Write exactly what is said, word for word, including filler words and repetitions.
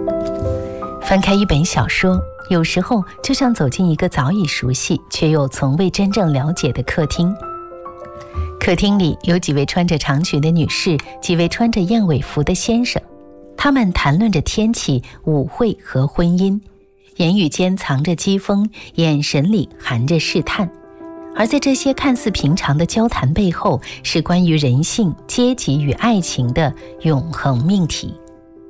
翻开一本小说，有时候就像走进一个早已熟悉却又从未真正了解的客厅。客厅里有几位穿着长裙的女士，几位穿着燕尾服的先生，他们谈论着天气、舞会和婚姻，言语间藏着讥讽，眼神里含着试探。而在这些看似平常的交谈背后，是关于人性、阶级与爱情的永恒命题。